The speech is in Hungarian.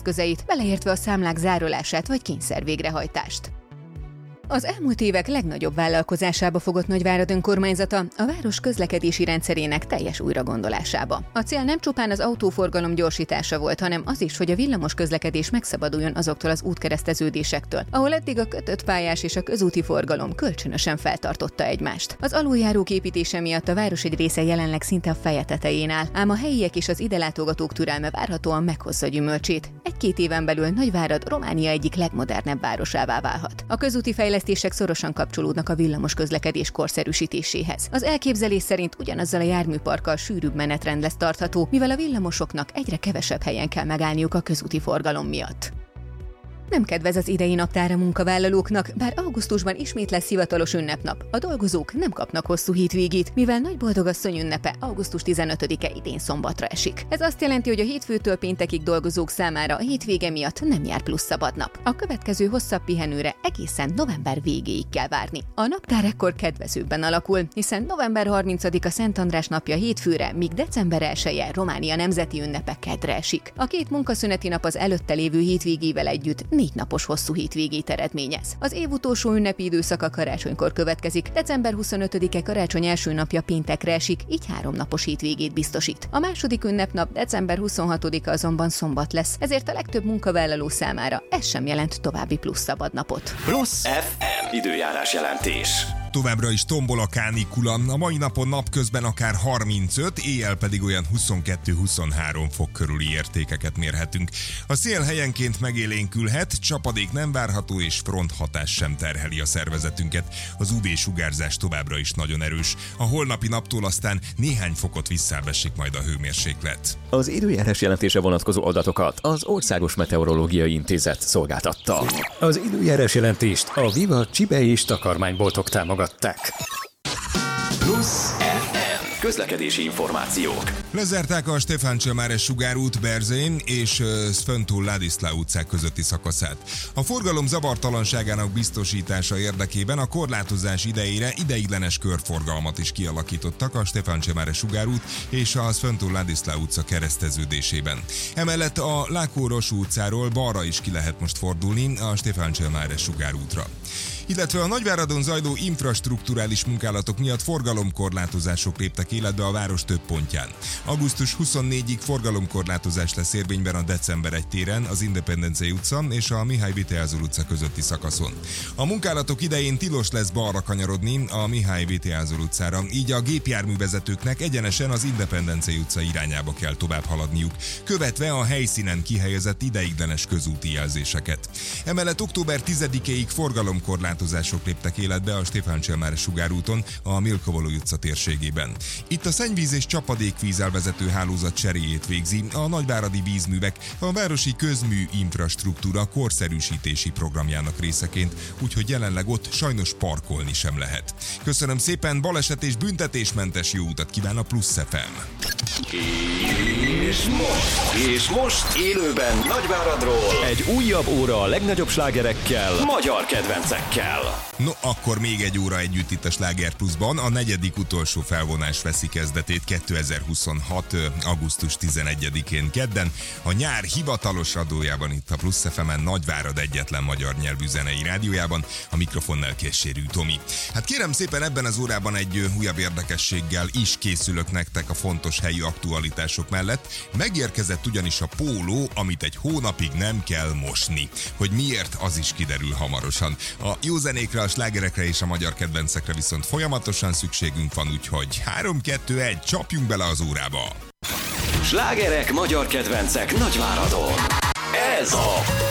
eszközeit, beleértve a számlák zárolását vagy kényszervégrehajtást. Az elmúlt évek legnagyobb vállalkozásába fogott Nagyvárad önkormányzata, a város közlekedési rendszerének teljes újragondolásába. A cél nem csupán az autóforgalom gyorsítása volt, hanem az is, hogy a villamos közlekedés megszabaduljon azoktól az útkereszteződésektől, ahol eddig a kötött pályás és a közúti forgalom kölcsönösen feltartotta egymást. Az aluljárók építése miatt a város egy része jelenleg szinte a feje tetején áll, ám a helyiek és az ide látogatók türelme várhatóan meghozza gyümölcsét. 1-2 éven belül Nagyvárad Románia egyik legmodernebb városává válhat. A közúti fejlesztések szorosan kapcsolódnak a villamos közlekedés korszerűsítéséhez. Az elképzelés szerint ugyanazzal a járműparkkal sűrűbb menetrend lesz tartható, mivel a villamosoknak egyre kevesebb helyen kell megállniuk a közúti forgalom miatt. Nem kedvez az idei naptár a munkavállalóknak, bár augusztusban ismét lesz hivatalos ünnepnap. A dolgozók nem kapnak hosszú hétvégét, mivel Nagy Boldogasszony ünnepe augusztus 15-e idén szombatra esik. Ez azt jelenti, hogy a hétfőtől péntekig dolgozók számára a hétvége miatt nem jár plusz szabadnap. A következő hosszabb pihenőre egészen november végéig kell várni. A naptár ekkor kedvezőbben alakul, hiszen november 30-a Szent András napja hétfőre, míg december 1-e Románia nemzeti ünnepe kedre esik. A 2 munkaszüneti nap az előtte lévő hétvégével együtt 4 napos hosszú hétvégét eredményez. Az év utolsó ünnepi időszaka karácsonykor következik, december 25-e karácsony első napja péntekre esik, így 3 napos hétvégét biztosít. A második ünnepnap december 26-a azonban szombat lesz, ezért a legtöbb munkavállaló számára ez sem jelent további plusz szabadnapot. Plusz FM időjárás jelentés. Továbbra is tombol a kánikula, a mai napon napközben akár 35, éjjel pedig olyan 22-23 fok körüli értékeket mérhetünk. A szél helyenként megélénkülhet, csapadék nem várható és fronthatás sem terheli a szervezetünket. Az UV-sugárzás továbbra is nagyon erős. A holnapi naptól aztán néhány fokot visszábbesik majd a hőmérséklet. Az időjárás jelentése vonatkozó adatokat az Országos Meteorológiai Intézet szolgáltatta. Az időjárás jelentést a Viva Csibe és takarmányboltok támogatták. Plusz FM közlekedési információk. Lezárták a Stefán Cselmáres sugárút Berzén és Szföntúl Ladiszló utcák közötti szakaszát. A forgalom zavartalanságának biztosítása érdekében a korlátozás idejére ideiglenes körforgalmat is kialakítottak a Stefán Cselmáres sugárút és a Szföntúl Ladiszló utca kereszteződésében. Emellett a Lákó-Rosú utcáról balra is ki lehet most fordulni a Stefán Cselmáres sugárútra. Illetve a Nagyváradon zajló infrastrukturális munkálatok miatt forgalomkorlátozások léptek életbe a város több pontján. Augusztus 24-ig forgalomkorlátozás lesz érvényben a December 1 téren, az Independencia utca és a Mihály Vitéázul utca közötti szakaszon. A munkálatok idején tilos lesz balra kanyarodni a Mihály Vitéázul utcára, így a gépjárművezetőknek egyenesen az Independencia utca irányába kell tovább haladniuk, követve a helyszínen kihelyezett ideiglenes közúti jelzéseket. Emellett október 10-ig forgalomkorlátozások léptek életbe a Stefán Cselmáres sugárúton, a Milkovoló utca térségében. Itt a szennyvíz és csapadékvíz elvezető hálózat cseréjét végzi a nagyváradi vízművek a városi közmű infrastruktúra korszerűsítési programjának részeként, úgyhogy jelenleg ott sajnos parkolni sem lehet. Köszönöm szépen, baleset és büntetésmentes jó utat kíván a Plusz FM. És most élőben Nagyváradról egy újabb óra a legnagyobb slágerekkel, magyar kedvencekkel. No, akkor még egy óra együtt itt a Sláger Pluszban. A 4. utolsó felvonás veszi kezdetét 2026. augusztus 11-én kedden. A nyár hivatalos adójában itt a Plusz FM-en Nagyvárad egyetlen magyar nyelvű zenei rádiójában, a mikrofonnál Kessérű Tomi. Hát kérem szépen, ebben az órában egy újabb érdekességgel is készülök nektek a fontos helyi aktualitások mellett. Megérkezett ugyanis a póló, amit egy hónapig nem kell mosni. Hogy miért, az is kiderül hamarosan. A jó zenékre, a slágerekre és a magyar kedvencekre viszont folyamatosan szükségünk van, úgyhogy 3-2-1, csapjunk bele az órába! Slágerek, magyar kedvencek Nagyváradon. Ez a